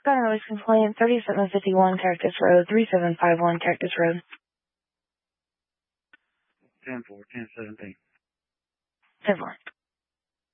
Got a noise complaint, 3751 Cactus Road, 3751 Cactus Road. 10-4, 10-17. 10-4.